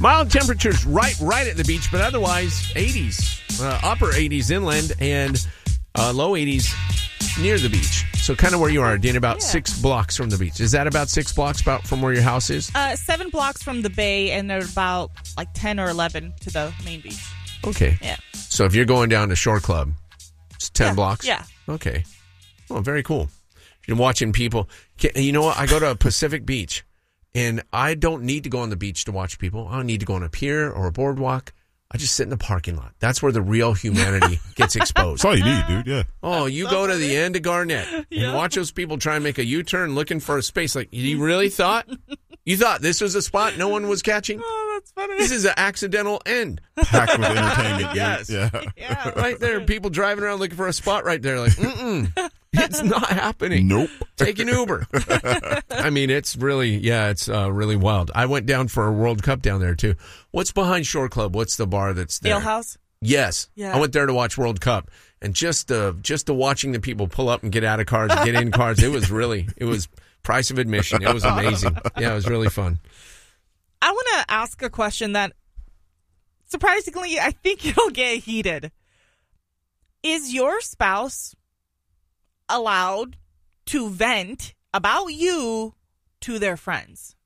Mild temperatures right at the beach, but otherwise 80s, upper 80s inland and low 80s near the beach. So kind of where you are, Dean, about 6 blocks from the beach. Is that about 6 blocks from where your house is? 7 blocks from the bay, and they're about like 10 or 11 to the main beach. Okay. Yeah. So if you're going down to Shore Club, it's 10 blocks? Yeah. Okay. Oh, very cool. You're watching people. You know what? I go to a Pacific Beach, and I don't need to go on the beach to watch people. I don't need to go on a pier or a boardwalk. I just sit in the parking lot. That's where the real humanity gets exposed. That's all you need, dude. Yeah. Oh, you go to the end of Garnett and watch those people try and make a U-turn looking for a space. Like, you really thought? You thought this was a spot no one was catching? Oh, that's funny. This is an accidental end. Packed with entertainment. Yes. Yeah. Right there. People driving around looking for a spot right there. Like, it's not happening. Nope. Take an Uber. I mean, it's really, it's really wild. I went down for a World Cup down there, too. What's behind Shore Club? What's the bar that's there? Ale House? Yes. Yeah. I went there to watch World Cup. And just the watching the people pull up and get out of cars and get in cars, it was price of admission. It was amazing. Yeah, it was really fun. I want to ask a question that, surprisingly, I think it'll get heated. Is your spouse allowed to vent about you to their friends?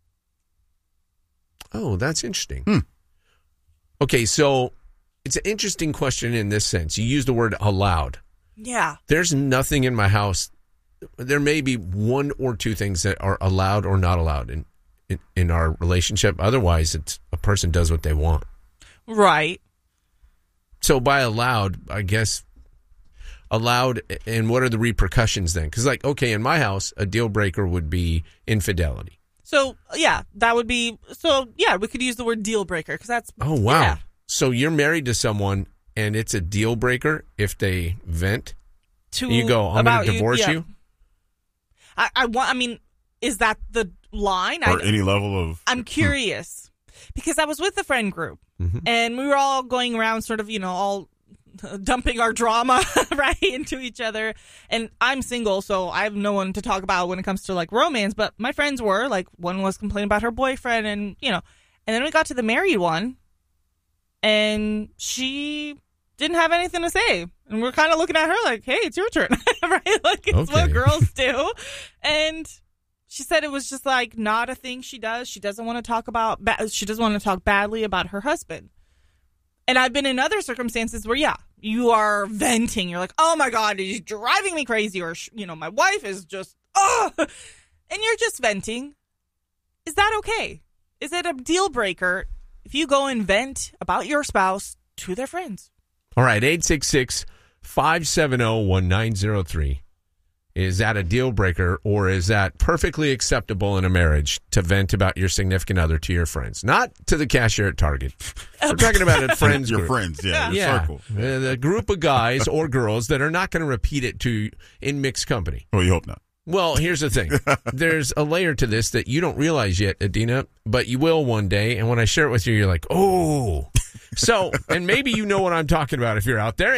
Oh, that's interesting. Okay, so it's an interesting question in this sense. You use the word allowed. Yeah. There's nothing in my house. There may be 1 or 2 things that are allowed or not allowed in our relationship. Otherwise, it's a person does what they want. Right. So by allowed, I guess, allowed, and what are the repercussions then? Because, like, okay, in my house, a deal breaker would be infidelity. So, yeah, that would be, we could use the word deal breaker because that's. Oh, wow. Yeah. So you're married to someone and it's a deal breaker if they vent? You go, I'm going to divorce you? I mean, is that the line? Or any level of. I'm curious because I was with a friend group and we were all going around sort of, all dumping our drama right into each other. And I'm single, so I have no one to talk about when it comes to like romance. But my friends were like, one was complaining about her boyfriend and, and then we got to the married one and she didn't have anything to say. And we're kind of looking at her like, hey, it's your turn, right? Like, it's what girls do. And she said it was just like not a thing she does. She doesn't want to talk she doesn't want to talk badly about her husband. And I've been in other circumstances where, you are venting. You're like, oh my God, he's driving me crazy. Or, my wife is just, and you're just venting. Is that okay? Is it a deal breaker if you go and vent about your spouse to their friends? All right, 866-570-1903. Is that a deal breaker or is that perfectly acceptable in a marriage to vent about your significant other to your friends? Not to the cashier at Target. We're talking about a friends Your group. friends, your circle. The group of guys or girls that are not going to repeat it in mixed company. Well, you hope not. Well, here's the thing. There's a layer to this that you don't realize yet, Adina, but you will one day. And when I share it with you, you're like, oh. So, and maybe you know what I'm talking about if you're out there.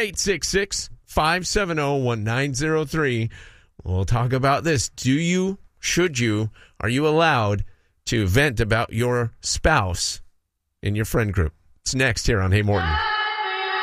866-570-1903. We'll talk about this. Should you, are you allowed to vent about your spouse in your friend group? It's next here on Hey Morton.